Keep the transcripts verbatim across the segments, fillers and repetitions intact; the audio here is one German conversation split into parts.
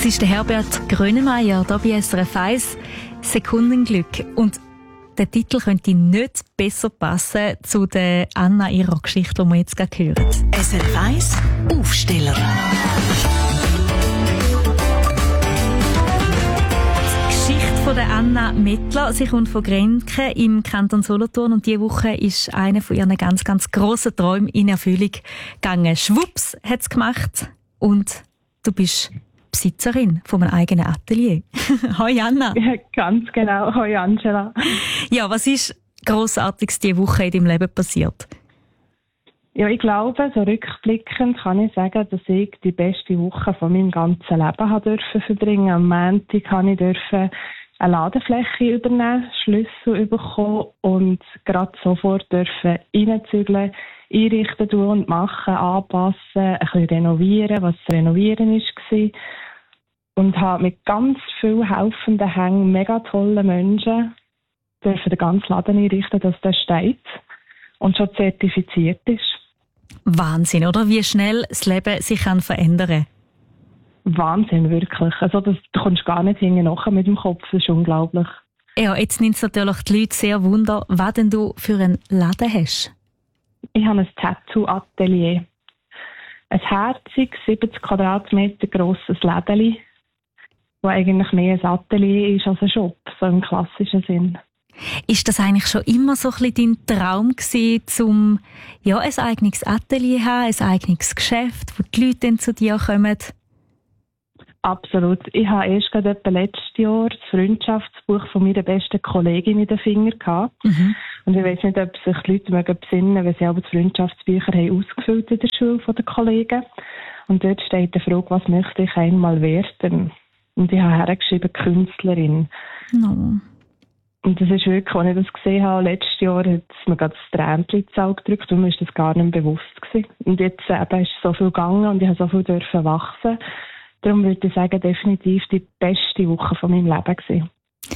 Das ist der Herbert Grönemeyer, hier bei S R F eins, Sekundenglück. Und der Titel könnte nicht besser passen zu der Anna ihrer Geschichte, die wir jetzt gerade hören. S R F eins Aufsteller. Die Geschichte von der Anna Mettler. Sie kommt von Grenken im Kanton Solothurn und diese Woche ist einer von ihren ganz, ganz grossen Träumen in Erfüllung gegangen. Schwupps hat es gemacht und du bist Besitzerin von einem eigenen Atelier. Hoi Anna. Ja, ganz genau. Hoi Angela. Ja, was ist Grossartiges diese Woche in deinem Leben passiert? Ja, ich glaube, so rückblickend kann ich sagen, dass ich die beste Woche von meinem ganzen Leben habe dürfen verbringen. Am Montag habe ich dürfen eine Ladefläche übernehmen, Schlüssel bekommen und gerade sofort dürfen reinzügeln, einrichten tun und machen, anpassen, ein bisschen renovieren, was zu renovieren war. Und habe mit ganz vielen helfenden Hängen, mega tollen Menschen dürfen den ganzen Laden einrichten, dass der steht und schon zertifiziert ist. Wahnsinn, oder? Wie schnell das Leben sich kann verändern. Wahnsinn, wirklich. Also das, du kommst gar nicht hinten nach mit dem Kopf, das ist unglaublich. Ja, jetzt nimmt es natürlich die Leute sehr wunder, was denn du für einen Laden hast. Ich habe ein Tattoo-Atelier. Ein herziges, siebzig Quadratmeter grosses Lädeli, das eigentlich mehr ein Atelier ist als ein Shop, so im klassischen Sinn. Ist das eigentlich schon immer so ein bisschen dein Traum gewesen, um ja, ein eigenes Atelier zu haben, ein eigenes Geschäft, wo die Leute dann zu dir kommen? Absolut. Ich habe erst gerade etwa letztes Jahr das Freundschaftsbuch von meiner besten Kollegin in den Fingern gehabt. Mhm. Und ich weiss nicht, ob sich die Leute mögen besinnen, weil sie aber die Freundschaftsbücher haben ausgefüllt in der Schule von den Kollegen. Und dort steht die Frage, was möchte ich einmal werden? Und ich habe hergeschrieben, Künstlerin. No. Und das ist wirklich, als ich das gesehen habe, letztes Jahr hat es mir gerade das Tränchen ins Auge gedrückt und mir ist das gar nicht mehr bewusst gewesen. Und jetzt eben ist so viel gegangen und ich habe so viel dürfen wachsen. Darum würde ich sagen, definitiv die beste Woche von meinem Leben gewesen.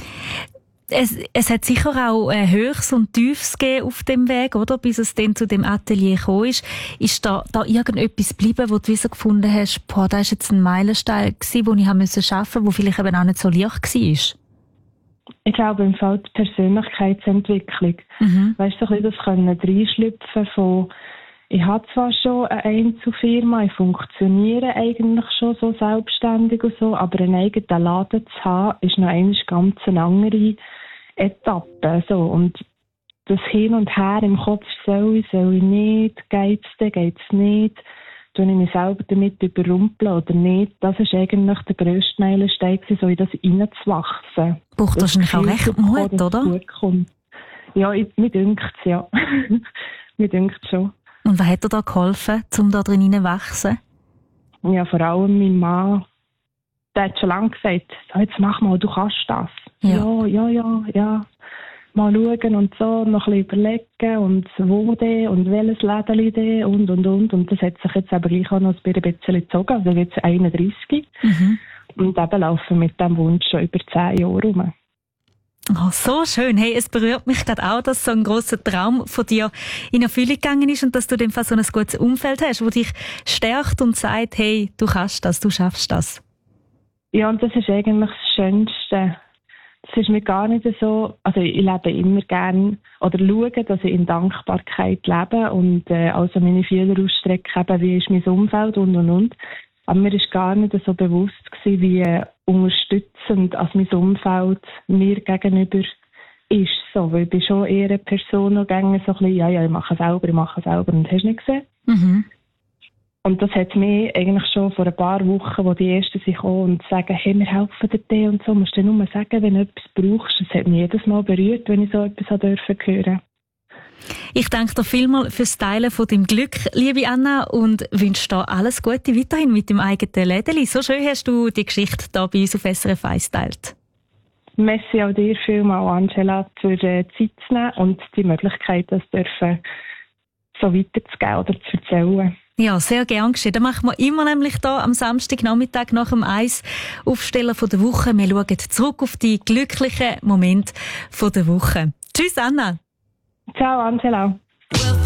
Es, es hat sicher auch ein Höchst und Tiefs gegeben auf dem Weg, oder? Bis es dann zu dem Atelier gekommen ist. Ist da, da irgendetwas geblieben, wo du so gefunden hast, boah, das war jetzt ein Meilenstein gewesen, den ich arbeiten musste, wo vielleicht eben auch nicht so leicht war? Ich glaube, im Fall die Persönlichkeitsentwicklung. Mhm. Weißt du, so ein bisschen das können reinschlüpfen von, ich habe zwar schon eine Einzelfirma, ich funktioniere eigentlich schon so selbstständig und so, aber einen eigenen Laden zu haben, ist noch eine ganz andere Etappe. So. Und das Hin und Her im Kopf, soll ich, soll ich nicht, geht's denn, geht's nicht, tue ich mich selber damit überrumpeln oder nicht, das ist eigentlich der grösste Meilenstein, so in das reinzuwachsen. Braucht das wahrscheinlich auch recht Mut, oder? Ja, ich, mir dünkt es, ja. Mir dünkt es schon. Und was hat dir da geholfen, um da drin zu wachsen? Ja, vor allem mein Mann. Der hat schon lange gesagt, so, jetzt mach mal, du kannst das. Ja, ja, ja, ja. ja. Mal schauen und so, noch ein bisschen überlegen und wo denn und welches Lädeli denn und, und, und. Und das hat sich jetzt aber gleich auch noch ein bisschen gezogen. Also jetzt einunddreissig. Mhm. Und eben laufen mit diesem Wunsch schon über zehn Jahre rum. Oh, so schön. Hey, es berührt mich gerade auch, dass so ein grosser Traum von dir in Erfüllung gegangen ist und dass du in dem Fall so ein gutes Umfeld hast, das dich stärkt und sagt, hey, du kannst das, du schaffst das. Ja, und das ist eigentlich das Schönste. Das ist mir gar nicht so, also ich lebe immer gern oder schaue, dass ich in Dankbarkeit lebe und äh, also meine Fühler ausstrecke, eben, wie ist mein Umfeld und und und. Aber mir ist gar nicht so bewusst gewesen, wie äh, unterstützend als mein Umfeld mir gegenüber ist. So, weil ich bin schon eher eine Person, die gerne so ein bisschen, ja, ja, ich mache selber, ich mache selber und hast du nicht gesehen? Mhm. Und das hat mich eigentlich schon vor ein paar Wochen, wo die Ersten sich kommen und sagen, hey, wir helfen dir und so, musst du nur sagen, wenn du etwas brauchst. Das hat mich jedes Mal berührt, wenn ich so etwas hören durfte. Ich danke dir vielmals fürs Teilen von deinem Glück, liebe Anna, und wünsche dir alles Gute weiterhin mit dem eigenen Lädeli. So schön hast du die Geschichte hier bei uns auf S R F eins geteilt. Merci auch dir vielmals, Angela, für die Zeit zu nehmen und die Möglichkeit, das dürfen so weiterzugeben oder zu erzählen. Ja, sehr gern geschehen. Das machen wir immer nämlich hier am Samstagnachmittag nach dem Eis Aufsteller von der Woche. Wir schauen zurück auf die glücklichen Momente von der Woche. Tschüss, Anna. Ciao, Angela.